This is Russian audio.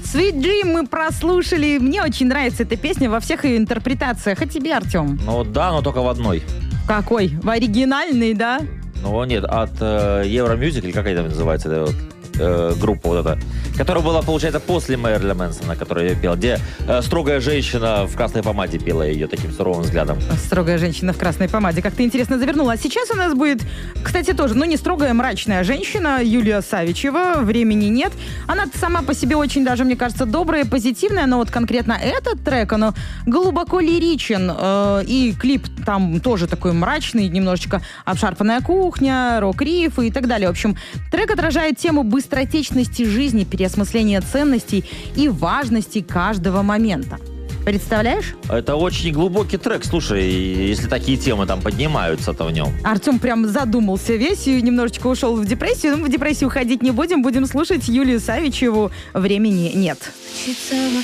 Sweet Dream мы прослушали. Мне очень нравится эта песня во всех ее интерпретациях. А тебе, Артем? Ну да, но только в одной. Какой? В оригинальной, да? Ну нет, от Евромьюзик, или как это называется, это вот, группа вот эта, которая была, получается, после Мэрилина Мэнсона, которая ее пела, где строгая женщина в красной помаде пела ее таким суровым взглядом. Строгая женщина в красной помаде. Как ты интересно завернула. А сейчас у нас будет, кстати, тоже, не строгая, мрачная женщина, Юлия Савичева. Времени нет. Она сама по себе очень даже, мне кажется, добрая, позитивная, но вот конкретно этот трек, он глубоко лиричен. И клип там тоже такой мрачный, немножечко обшарпанная кухня, рок-рифы и так далее. В общем, трек отражает тему быстротечности жизни, переосмысления ценностей и важности каждого момента. Представляешь? Это очень глубокий трек, слушай, если такие темы там поднимаются-то в нем. Артем прям задумался весь и немножечко ушел в депрессию. Но в депрессию уходить не будем слушать Юлию Савичеву «Времени нет». Хочется во